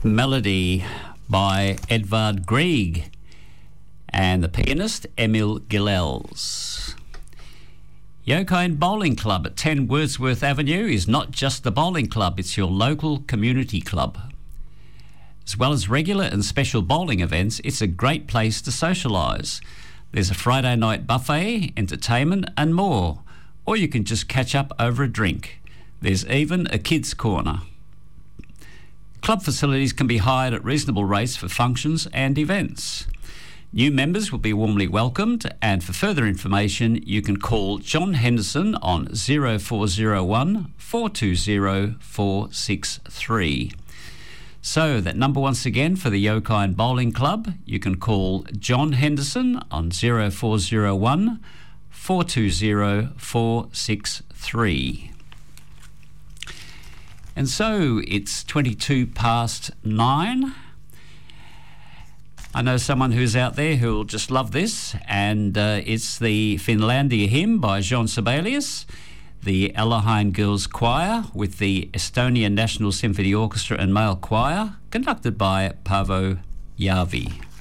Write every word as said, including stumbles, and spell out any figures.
Melody by Edvard Grieg and the pianist Emil Gilels. Yokine Bowling Club at ten Wordsworth Avenue is not just a bowling club, it's your local community club. As well as regular and special bowling events, it's a great place to socialise. There's a Friday night buffet, entertainment and more, or you can just catch up over a drink. There's even a kids' corner. Club facilities can be hired at reasonable rates for functions and events. New members will be warmly welcomed, and for further information you can call John Henderson on zero four zero one, four two zero, four six three. So that number once again for the Yokine Bowling Club, you can call John Henderson on zero four zero one, four two zero, four six three. And so it's twenty-two past nine. I know someone who's out there who'll just love this, and uh, it's the Finlandia hymn by Jean Sibelius, the Allahine Girls Choir with the Estonian National Symphony Orchestra and Male Choir, conducted by Paavo Järvi.